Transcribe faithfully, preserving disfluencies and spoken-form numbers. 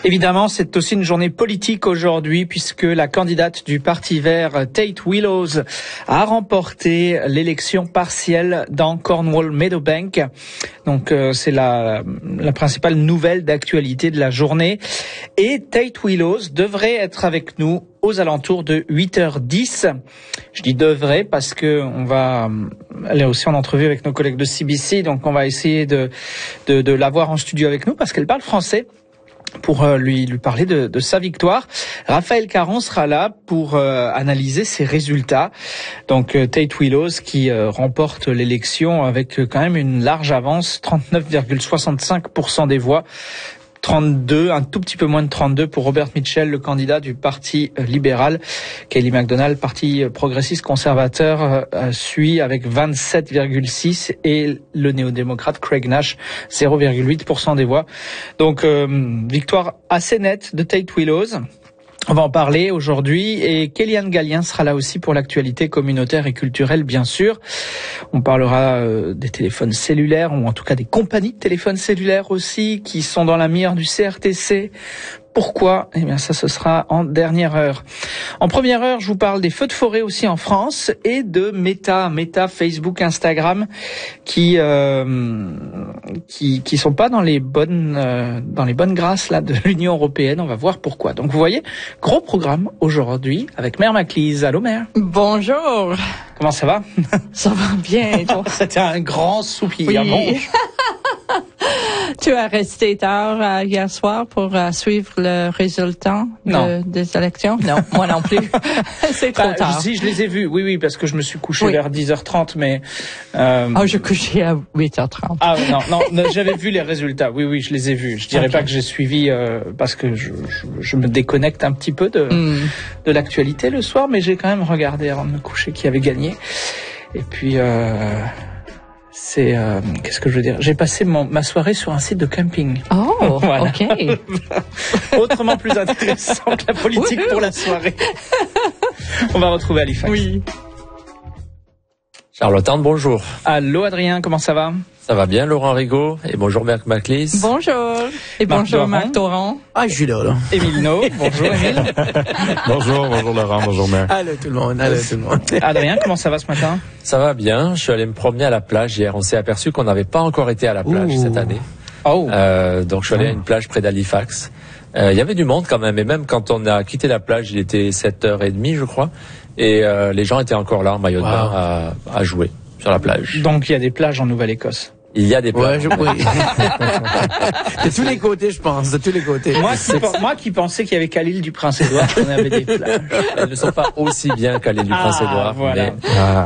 Évidemment, c'est aussi une journée politique aujourd'hui puisque la candidate du Parti vert, Tate Willows, a remporté l'élection partielle dans Cornwall-Meadowbank. Donc euh, c'est la, la principale nouvelle d'actualité de la journée. Et Tate Willows devrait être avec nous aux alentours de huit heures dix. Je dis devrait parce que on va aller aussi en entrevue avec nos collègues de C B C, donc on va essayer de, de, de l'avoir en studio avec nous parce qu'elle parle français, pour euh, lui lui parler de, de sa victoire. Raphaël Caron sera là pour euh, analyser ses résultats. Donc euh, Tate Willows qui euh, remporte l'élection avec euh, quand même une large avance, trente-neuf virgule soixante-cinq pour cent des voix. trente-deux, un tout petit peu moins de trente-deux pour Robert Mitchell, le candidat du Parti libéral. Kelly MacDonald, Parti progressiste conservateur, euh, suit avec vingt-sept virgule six et le néo-démocrate Craig Nash, zéro virgule huit pour cent des voix. Donc, euh, victoire assez nette de Tate Willows. On va en parler aujourd'hui et Kéliane Gallien sera là aussi pour l'actualité communautaire et culturelle, bien sûr. On parlera euh, des téléphones cellulaires, ou en tout cas des compagnies de téléphones cellulaires aussi, qui sont dans la mire du C R T C. Pourquoi ? Eh bien, ça, ce sera en dernière heure. En première heure, je vous parle des feux de forêt aussi en France et de Meta, Meta, Facebook, Instagram, qui euh, qui qui sont pas dans les bonnes euh, dans les bonnes grâces là de l'Union européenne. On va voir pourquoi. Donc, vous voyez, gros programme aujourd'hui avec Mère Maclise. Allô, Mère. Bonjour. Comment ça va ? Ça va bien. C'était un grand soupir. Oui. Bon. Tu as resté tard euh, hier soir pour euh, suivre le résultat de, des élections? Non, moi non plus. C'est trop bah, tard. Si, je les ai vus, oui, oui, parce que je me suis couché oui. vers dix heures trente, mais... Euh... Oh, je couchais à huit heures trente. Ah non, non, non j'avais vu les résultats, oui, oui, je les ai vus. Je dirais okay. pas que j'ai suivi, euh, parce que je, je, je me déconnecte un petit peu de, mm. de l'actualité le soir, mais j'ai quand même regardé avant de me coucher qui avait gagné. Et puis... Euh... C'est euh, qu'est-ce que je veux dire ? J'ai passé mon, ma soirée sur un site de camping. Oh, voilà. Ok. Autrement plus intéressant que la politique oui. pour la soirée. On va retrouver Halifax. Oui. Charlotte, bonjour. Allô Adrien, comment ça va ? Ça va bien, Laurent Rigaud, et bonjour Marc Maclise. Bonjour. Et Marc bonjour Doran. Marc Doran. Ah, je suis là, là. Émile No, bonjour Émile. Bonjour, bonjour Laurent, bonjour Mère. Allô tout le monde, allô tout le monde. Adrien, comment ça va ce matin ? Ça va bien, je suis allé me promener à la plage hier. On s'est aperçu qu'on n'avait pas encore été à la plage Ouh. cette année. Oh. Euh, donc je suis allé à une plage près d'Halifax. Euh, il y avait du monde quand même, et même quand on a quitté la plage, il était sept heures trente, je crois, et euh, les gens étaient encore là en maillot de bain wow. à, à jouer sur la plage. Donc il y a des plages en Nouvelle-Écosse. Il y a des plages. Ouais, je oui. De tous les côtés, je pense, de tous les côtés. Moi qui, moi qui pensais qu'il y avait qu'à l'île du Prince-Édouard qu'on avait des plages. Elles ne sont pas aussi bien qu'à l'île du Ah, Prince-Édouard. voilà. Mais, ah.